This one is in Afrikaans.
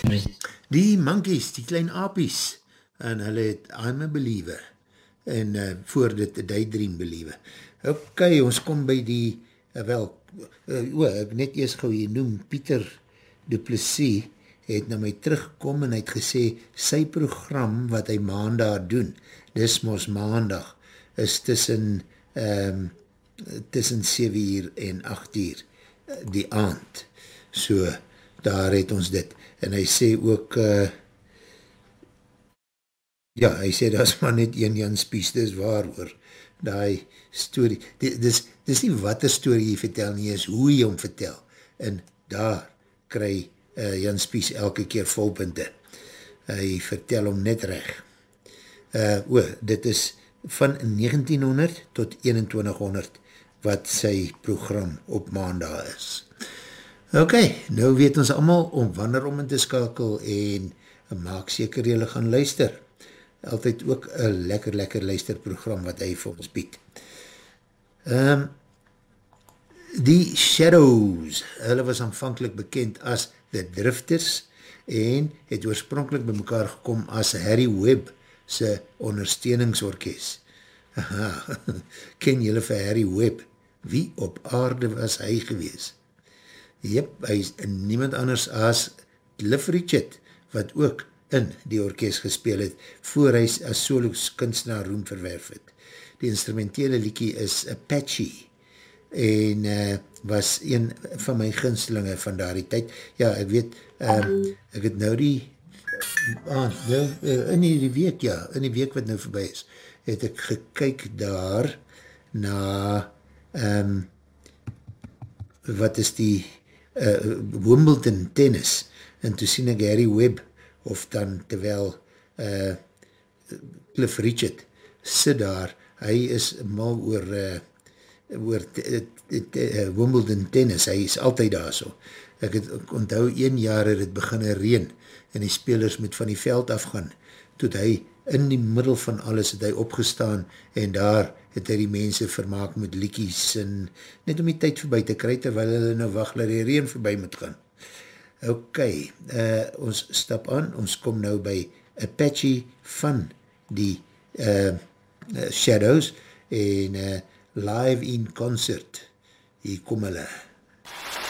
Die monkeys, die klein apies, en hulle het I'm a Believer, en voor dit a Daydream Believer. Ok, ons kom by die, ek net eers gauw hier noem, Pieter Du Plessis het na my teruggekom en hy het gesê, sy program wat hy maandag doen, dis mos maandag, is tussen 7 uur en 8 uur die aand. So, daar het ons dit. En hy sê ook, hy sê, dat is maar net een Jan Spies, dis waar hoor, die story, dis nie wat een story jy vertel nie, is hoe jy hom vertel, en daar kry Jan Spies elke keer volpunte. Hy vertel hom net reg. Dit is van 1900 tot 2100 wat sy program op maandag is. Ok, nou weet ons allemaal om wanneer om in te skakel en maak seker jylle gaan luister. Altyd ook een lekker luisterprogram wat hy vir ons bied. Die Shadows, hulle was aanvankelijk bekend as The Drifters en het oorspronkelijk by mekaar gekom as Harry Webb sy ondersteuningsorkest. Ken julle vir Harry Webb? Wie op aarde was hy gewees? Jep, hy is niemand anders as Cliff Richard, wat ook in die orkest gespeel het, voor hy as solo kunstenaar roem verwerf het. Die instrumentele liedjie is Apache, en was een van my gunstelinge van daardie tyd. Ja, ek weet, ek het nou in die week, in die week wat nou voorbij is, het ek gekyk daar na wat is die Wimbledon tennis, en toe sien ek Harry Webb, of dan terwyl Cliff Richard sit daar, hy is mal oor Wimbledon tennis, hy is altyd daar so. Ek onthou 1 jaar het het beginne reën, en die spelers moet van die veld afgaan, toe hy in die middel van alles het hy opgestaan, en daar het hy die mense vermaak met liedjies, en net om die tyd voorbij te kry, terwyl hulle nou wacht, dat die reën voorbij moet gaan. Ok, ons stap aan, ons kom nou by Apache van die Shadows, en live in concert, hier kom hulle.